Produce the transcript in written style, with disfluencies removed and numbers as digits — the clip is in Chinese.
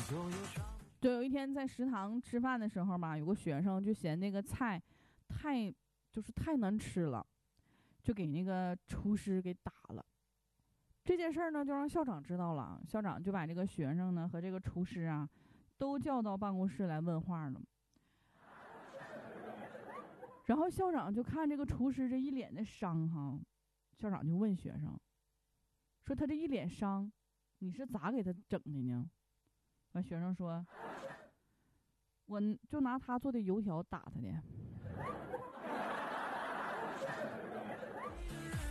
就有一天在食堂吃饭的时候吧，有个学生就嫌那个菜太难吃了，就给那个厨师给打了。这件事儿呢，就让校长知道了，校长就把这个学生呢和这个厨师啊都叫到办公室来问话了。然后校长就看这个厨师这一脸的伤哈，校长就问学生说：“他这一脸伤，你是咋给他整的呢？”完，学生说：“我就拿他做的油条打他的。”